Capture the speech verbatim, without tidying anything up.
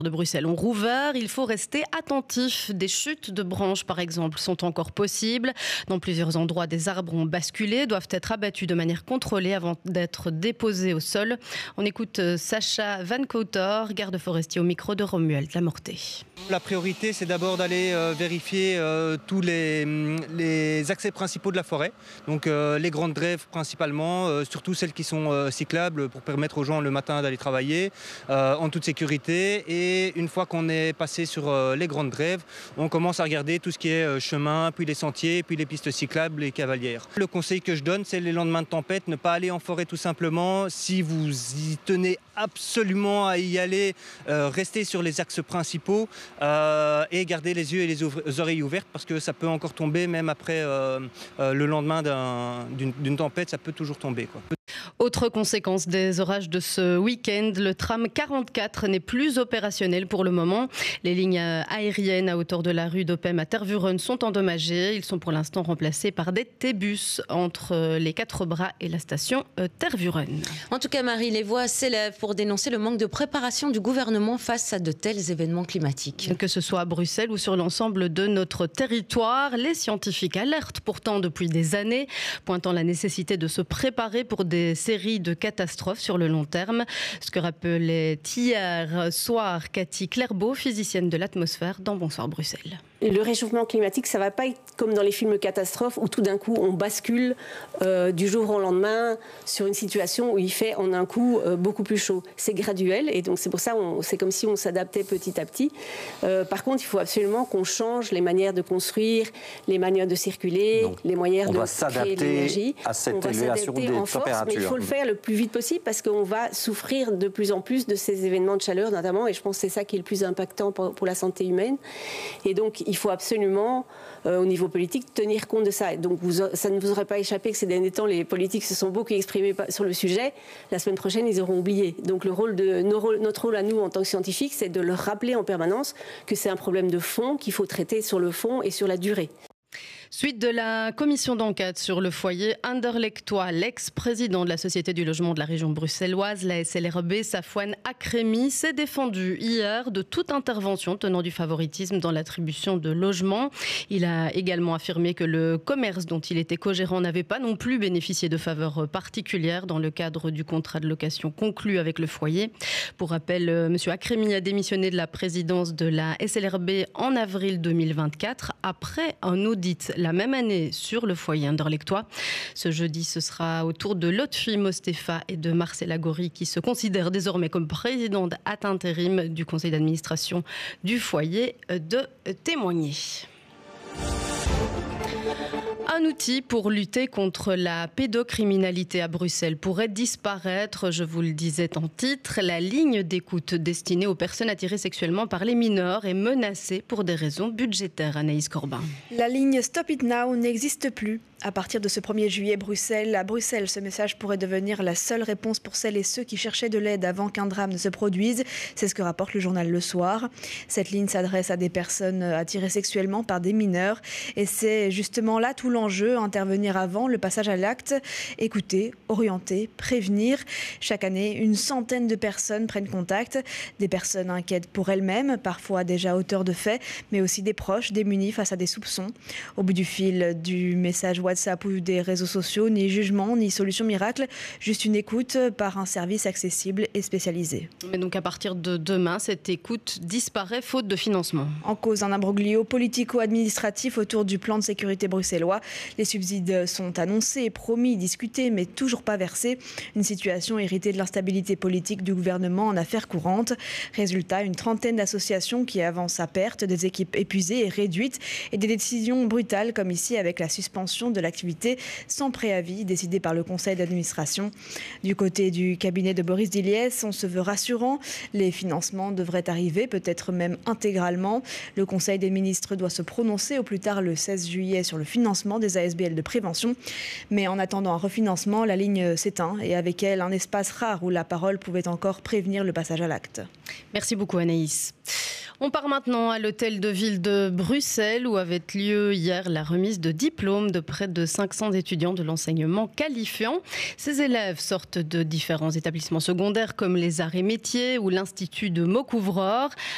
de Bruxelles ont rouvert. Il faut rester attentif. Des chutes de branches, par exemple, sont encore possibles. Dans plusieurs endroits, des arbres ont basculé, doivent être abattus de manière contrôlée avant d'être déposés au sol. On écoute Sacha Van Couter, garde forestier au micro de Romuald Lamorté. La priorité, c'est d'abord d'aller euh, vérifier euh, tous les, les accès principaux de la forêt. Donc euh, les grandes grèves principalement, euh, surtout celles qui sont euh, cyclables pour permettre aux gens le matin d'aller travailler euh, en toute sécurité. Et une fois qu'on est passé sur euh, les grandes grèves, on commence à regarder tout ce qui est euh, chemin, puis les sentiers, puis les pistes cyclables et cavalières. Le conseil que je donne, c'est les lendemains de tempête, ne pas aller en forêt tout simplement. Si vous y tenez absolument à y aller, euh, restez sur les axes principaux. Euh, et garder les yeux et les oreilles ouvertes parce que ça peut encore tomber même après euh, euh, le lendemain d'un, d'une, d'une tempête, ça peut toujours tomber, quoi. Autre conséquence des orages de ce week-end, le tram quarante-quatre n'est plus opérationnel pour le moment. Les lignes aériennes à hauteur de la rue d'Oppem à Tervuren sont endommagées. Ils sont pour l'instant remplacés par des T-bus entre les Quatre Bras et la station Tervuren. En tout cas, Marie, les voix s'élèvent pour dénoncer le manque de préparation du gouvernement face à de tels événements climatiques. Que ce soit à Bruxelles ou sur l'ensemble de notre territoire, les scientifiques alertent pourtant depuis des années, pointant la nécessité de se préparer pour des séries de catastrophes sur le long terme. Ce que rappelait hier soir Cathy Clairbeau, physicienne de l'atmosphère dans Bonsoir Bruxelles. Le réchauffement climatique, ça ne va pas être comme dans les films catastrophes où tout d'un coup on bascule euh, du jour au lendemain sur une situation où il fait en un coup euh, beaucoup plus chaud. C'est graduel et donc c'est pour ça on, c'est comme si on s'adaptait petit à petit. Euh, par contre, il faut absolument qu'on change les manières de construire, les manières de circuler, donc, les moyens de créer de l'énergie. À cette on va élévation des en force, températures. mais il faut le faire le plus vite possible parce qu'on va souffrir de plus en plus de ces événements de chaleur notamment et je pense que c'est ça qui est le plus impactant pour, pour la santé humaine. Et donc il faut absolument, euh, au niveau politique, tenir compte de ça. Et donc, vous, ça ne vous aurait pas échappé que ces derniers temps, les politiques se sont beaucoup exprimés sur le sujet. La semaine prochaine, ils auront oublié. Donc, le rôle de, notre rôle à nous, en tant que scientifiques, c'est de leur rappeler en permanence que c'est un problème de fond qu'il faut traiter sur le fond et sur la durée. Suite de la commission d'enquête sur le foyer Anderlechtois, l'ex-président de la Société du logement de la région bruxelloise, la S L R B, Safwan Akremi, s'est défendu hier de toute intervention tenant du favoritisme dans l'attribution de logements. Il a également affirmé que le commerce dont il était co-gérant n'avait pas non plus bénéficié de faveurs particulières dans le cadre du contrat de location conclu avec le foyer. Pour rappel, M. Akremi a démissionné de la présidence de la S L R B en avril deux mille vingt-quatre après un audit la même année sur le foyer Anderlechtois. Ce jeudi, ce sera au tour de Lotfi Mostefa et de Marcela Gori qui se considèrent désormais comme présidente à intérim du conseil d'administration du foyer de témoigner. Un outil pour lutter contre la pédocriminalité à Bruxelles pourrait disparaître, je vous le disais en titre. La ligne d'écoute destinée aux personnes attirées sexuellement par les mineurs est menacée pour des raisons budgétaires. Anaïs Corbin. La ligne Stop It Now n'existe plus. À partir de ce premier juillet, Bruxelles, à Bruxelles, ce message pourrait devenir la seule réponse pour celles et ceux qui cherchaient de l'aide avant qu'un drame ne se produise. C'est ce que rapporte le journal Le Soir. Cette ligne s'adresse à des personnes attirées sexuellement par des mineurs. Et c'est justement là tout l'enjeu, intervenir avant le passage à l'acte, écouter, orienter, prévenir. Chaque année, une centaine de personnes prennent contact. Des personnes inquiètes pour elles-mêmes, parfois déjà auteurs de faits, mais aussi des proches démunis face à des soupçons. Au bout du fil du message WhatsApp ou des réseaux sociaux, ni jugement, ni solution miracle, juste une écoute par un service accessible et spécialisé. Mais donc à partir de demain, cette écoute disparaît faute de financement. En cause, un imbroglio politico-administratif autour du plan de sécurité bruxellois. Les subsides sont annoncés, promis, discutés, mais toujours pas versés. Une situation héritée de l'instabilité politique du gouvernement en affaires courantes. Résultat, une trentaine d'associations qui avancent à perte, des équipes épuisées et réduites et des décisions brutales comme ici avec la suspension de l'activité sans préavis décidée par le conseil d'administration. Du côté du cabinet de Boris Diliès, on se veut rassurant. Les financements devraient arriver, peut-être même intégralement. Le conseil des ministres doit se prononcer au plus tard le seize juillet sur le financement des A S B L de prévention. Mais en attendant un refinancement, la ligne s'éteint et avec elle un espace rare où la parole pouvait encore prévenir le passage à l'acte. Merci beaucoup Anaïs. On part maintenant à l'hôtel de ville de Bruxelles où avait lieu hier la remise de diplômes de près de cinq cents étudiants de l'enseignement qualifiant. Ces élèves sortent de différents établissements secondaires comme les arts et métiers ou l'Institut de Mots-Couvreurs.